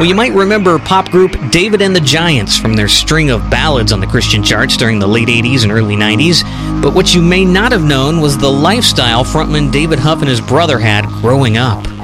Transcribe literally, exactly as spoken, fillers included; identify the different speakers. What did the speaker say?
Speaker 1: Well, you might remember pop group David and the Giants from their string of ballads on the Christian charts during the late eighties and early nineties. But what you may not have known was the lifestyle frontman David Huff and his brother had growing up.